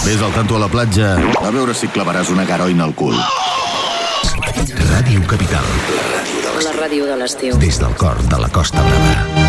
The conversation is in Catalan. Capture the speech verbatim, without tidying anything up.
Ves al tanto a la platja a veure si clavaràs una garoina al cul. Ràdio Capital. La ràdio de l'estiu. Des del cor de la Costa Brava.